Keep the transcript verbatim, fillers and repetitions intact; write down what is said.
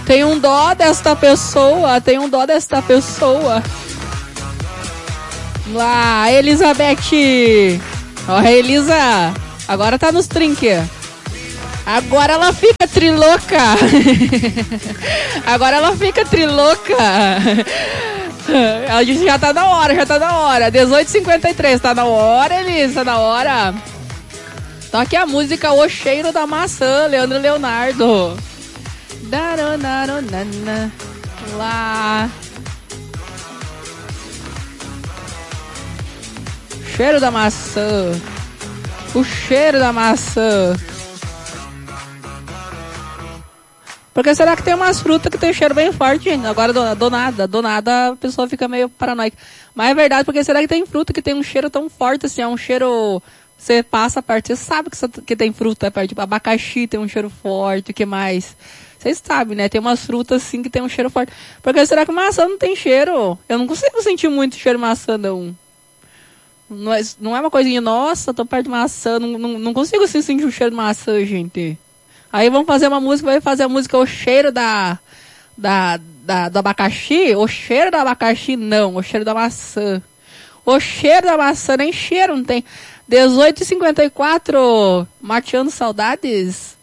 Tem um dó desta pessoa, tem um dó desta pessoa. Lá, Elizabeth. Ó, a Elisa. Agora tá nos trinques. Agora ela fica trilouca. Agora ela fica trilouca. Ela disse, já tá na hora, já tá na hora. dezoito e cinquenta e três, tá na hora, Elisa, tá na hora. Então aqui a música O Cheiro da Maçã, Leandro Leonardo. Daronarona. Lá. Cheiro da maçã. O cheiro da maçã. Porque será que tem umas frutas que tem cheiro bem forte, gente? Agora, do, do nada, do nada a pessoa fica meio paranoica. Mas é verdade, porque será que tem fruta que tem um cheiro tão forte assim? É um cheiro... Você passa a parte, você sabe que, que tem fruta, tipo abacaxi tem um cheiro forte, o que mais? Vocês sabem, né? Tem umas frutas assim que tem um cheiro forte. Porque será que maçã não tem cheiro? Eu não consigo sentir muito cheiro de maçã, não. Não é, não é uma coisinha, nossa, tô perto de maçã, não, não, não consigo assim, sentir o cheiro de maçã, gente. Aí vamos fazer uma música, vai fazer a música O Cheiro da, da, da, do abacaxi? O cheiro do abacaxi, não, o cheiro da maçã. O cheiro da maçã, nem cheiro não tem. dezoito e cinquenta e quatro, mateando saudades.